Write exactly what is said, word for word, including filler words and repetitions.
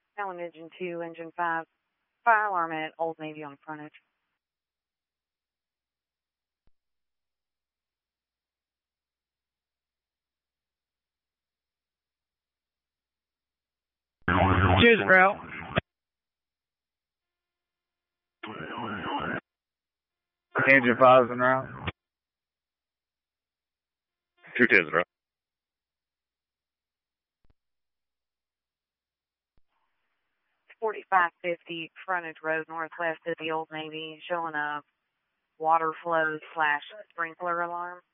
Allen Engine two, Engine five, fire alarm at Old Navy on frontage. Choose route. Engine five's en route. two ten route. forty-five fifty frontage road northwest of the Old Navy, showing a water flow slash sprinkler alarm.